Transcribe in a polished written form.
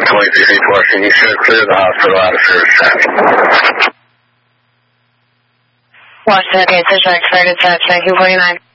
2334, can you should clear the hospital out of service traffic? Washington, okay, Citrix, started touch, 1949.